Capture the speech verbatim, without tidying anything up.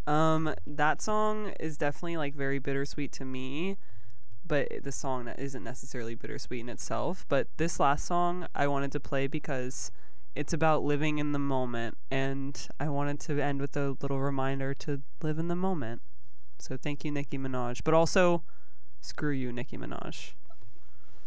Um, that song is definitely like very bittersweet to me, but the song that isn't necessarily bittersweet in itself. But this last song I wanted to play because it's about living in the moment, and I wanted to end with a little reminder to live in the moment. So thank you, Nicki Minaj. But also, screw you, Nicki Minaj.